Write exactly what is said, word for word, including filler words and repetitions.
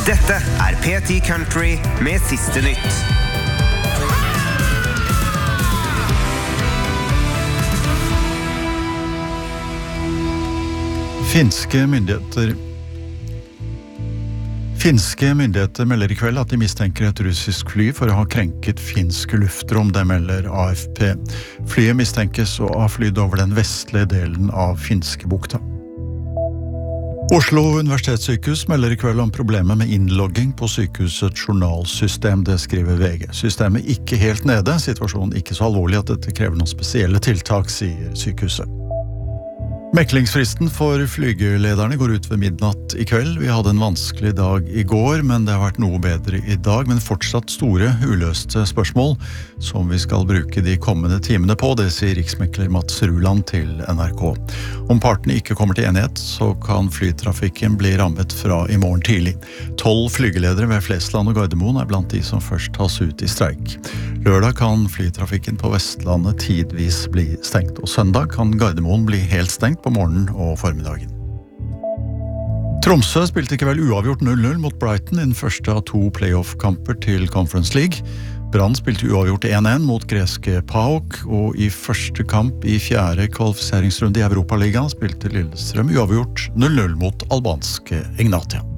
Dette er P ti Country med siste nytt. Finske myndigheter Finske myndigheter melder i kveld at de mistenker et russisk fly for å ha krenket finske luftrom, det melder A F P. Flyet mistenkes å ha flydd over den vestlige delen av Finskebukta. Oslo universitetssykehus melder i kveld om problemer med innlogging på sykehusets journalsystem, det skriver V G. Systemet er ikke helt nede, situasjonen er ikke så alvorlig at dette krever noen spesielle tiltak, sier sykehuset. Meklingsfristen for flygelederne går ut ved midnatt i kveld. Vi hadde en vanskelig dag i går, men det har vært noe bedre i dag, men fortsatt store uløste spørsmål som vi skal bruke de kommende timene på, det sier riksmekler Mats Ruland til N R K. Om partene ikke kommer til enighet, så kan flytrafikken bli rammet fra i morgen tidlig. Tolv flygeledere ved Flesland og Gardermoen er blant de som først tas ut i streik. Lørdag kan flytrafikken på Vestlandet tidvis bli stengt, og søndag kan Gardermoen bli helt stengt på morgenen og formiddagen. Tromsø spilte ikke vel uavgjort null null mot Brighton i den første av to playoff-kamper til Conference League. Brann spilte uavgjort én én mot greske PAOK, og i første kamp i fjerde kvalifiseringsrunde i Europaligaen spilte Lillestrøm uavgjort null null mot albanske Ignatia.